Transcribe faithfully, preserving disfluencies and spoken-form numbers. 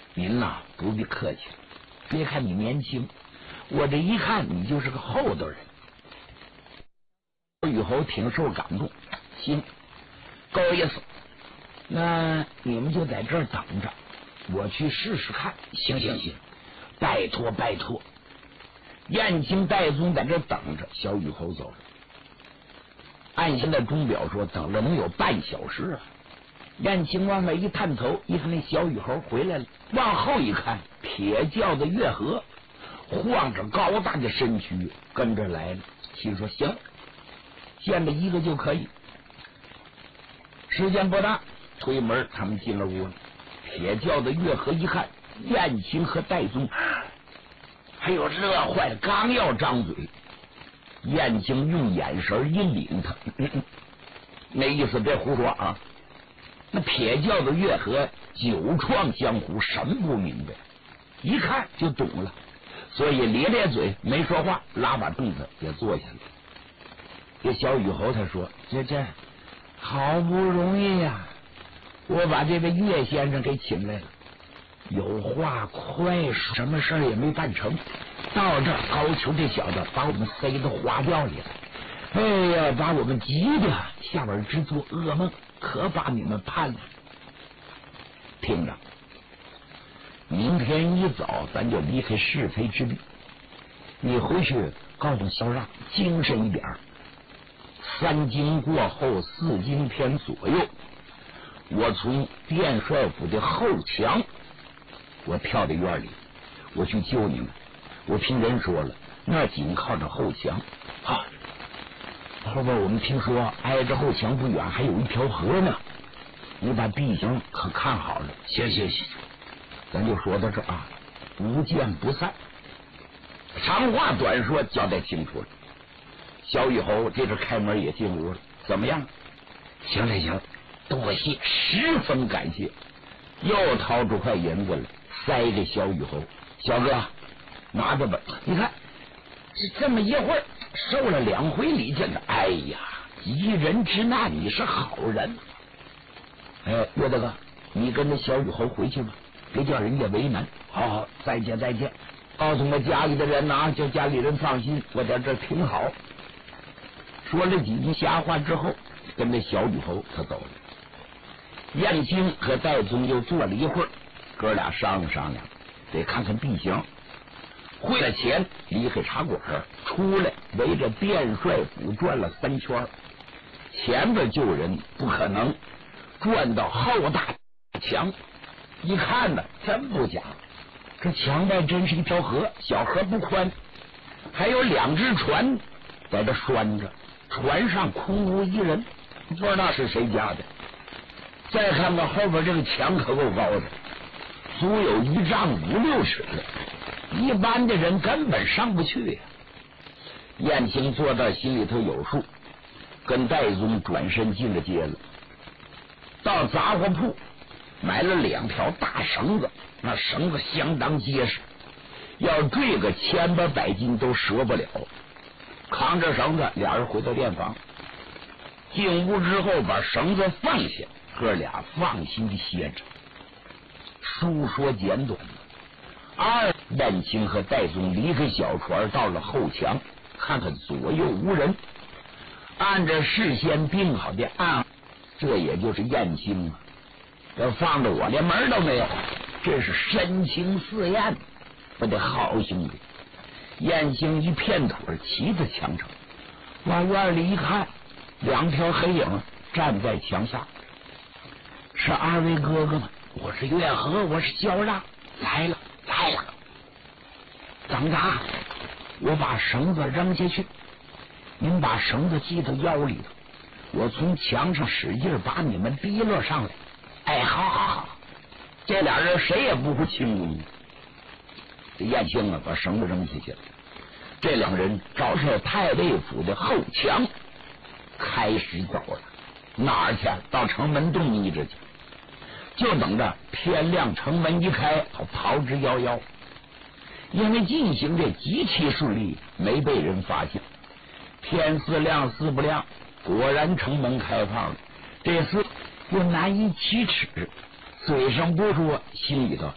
您呐不必客气，别看你年轻，我这一看你就是个厚道人。雨侯挺受感动，行，够意思，那你们就在这儿等着，我去试试看。行行行，拜托拜托。燕青、戴宗在这等着，小雨侯走了。按现在钟表说，等了能有半小时啊。燕青往外一探头，一看那小雨侯回来了，往后一看，铁轿的月河晃着高大的身躯跟着来了，心说行，见了一个就可以。时间不大，推门他们进了屋了。铁轿的月河一看燕青和戴宗，还有热坏了，刚要张嘴，燕青用眼神一领他，嗯嗯，那意思别胡说啊。那铁轿的月河久创江湖，什不明白，一看就懂了，所以咧咧嘴没说话，拉把凳子也坐下了。这小雨侯他说：“这这好不容易呀、啊，我把这位岳先生给请来了，有话快说，什么事儿也没办成，到这儿高俅这小子把我们塞到花轿里了，哎呀，把我们急的下边直做噩梦，可把你们盼了。听着，明天一早咱就离开是非之地，你回去告诉小让精神一点，三更过后四更天左右，我从殿帅府的后墙我跳到院里，我去救你们。我听人说了，那紧靠着后墙啊，后边我们听说挨着后墙不远还有一条河呢，你把地形可看好了。行行行，咱就说到这啊，不见不散。长话短说，交代清楚了。小雨侯这阵开门也进屋了，怎么样？行了行了，多谢，十分感谢。又掏出块银子来，塞给小雨侯。小哥，拿着吧。你看，这么一会儿受了两回礼见的，哎呀，一人之难，你是好人。哎，岳大哥，你跟着小雨侯回去吧，别叫人家为难。好好，再见再见。告诉我家里的人呐，叫家里人放心，我在这儿挺好。说了几句瞎话之后，跟着小雨侯他走了。燕青和戴宗又坐了一会儿，哥俩商量商量，得看看地形。汇了钱，离开茶馆，出来围着殿帅府转了三圈。前边救人不可能，转到后大墙，一看呢，真不假，这墙外真是一条河，小河不宽，还有两只船在这拴着，船上空无一人，不知道是谁家的。再看看后边这个墙可够高的，足有一丈五六尺了，一般的人根本上不去呀、啊。燕青坐到心里头有数，跟戴宗转身进了街了。到杂货铺买了两条大绳子，那绳子相当结实，要坠个千八百斤都折不了。扛着绳子，俩人回到店房，进屋之后把绳子放下，哥俩放心的歇着。书说简短，二燕青和戴宗离开小船，到了后墙，看看左右无人，按着事先定好的暗，这也就是燕青啊，这放着我连门都没有，这是深情似焰，我的好兄弟。燕青一片腿骑在墙上，往院里一看，两条黑影站在墙下。是二位哥哥们，我是月河，我是萧让，来了来了。等着，我把绳子扔下去，您把绳子系到腰里头，我从墙上使劲把你们提溜上来。哎，好好好，这俩人谁也不会轻敌。这燕青啊，把绳子扔下去了。这两人照射太尉府的后墙开始走了。哪儿去？到城门洞一直去，就等着天亮，城门一开，逃之夭夭。因为进行的极其顺利，没被人发现。天似亮似不亮，果然城门开放了。这厮又难以启齿，嘴上不说，心里头